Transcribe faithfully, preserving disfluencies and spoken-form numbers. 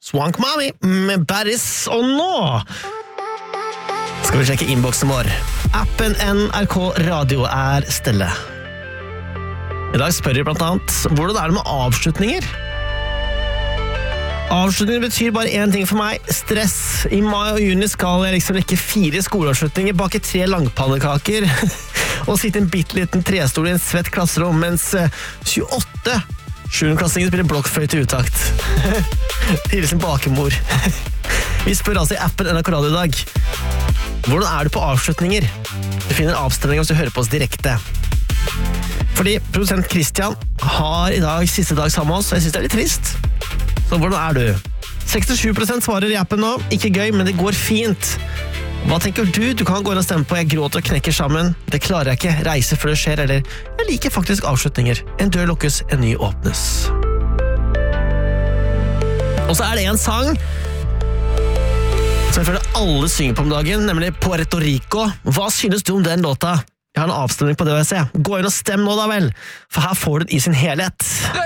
Swank Mami med Barris, og nå skal vi sjekke innboksen vår. Appen N R K Radio er stille. I dag spør vi blant annet, hvordan er det med avslutninger? Avslutninger betyr bare en ting for meg, stress. I mai og juni skal jeg liksom rekke fire skoleavslutninger, bake tre langpannekaker og sitte i en bitteliten trestol i en svett klasserom, mens tjueåtte sjuendeklassinger spiller blokkfløyte i utakt. Hilsen bakemor. Vi spør altså i appen N R K Radio i dag. Hvordan er du på avslutninger? Du finner avstemningen hvis du hører på oss direkte. Fordi produsent Christian har i dag siste dag sammen med oss, og jeg synes det er litt trist. Så hvordan er du? sekstisju prosent svarer i appen nå. Ikke gøy, men det går fint. Hva tenker du? Du kan gå inn og stemme på. Jeg gråter og knekker sammen. Det klarer jeg ikke. Reise før det skjer, eller jeg liker faktisk avslutninger. En dør lukkes, en ny åpnes. Og så er det en sang som jeg føler alle synger på om dagen, nemlig Puerto Rico. Hva synes du om den låta? Jeg har en avstemning på det å se. Gå inn og stem nå da vel, for her får du den i sin helhet.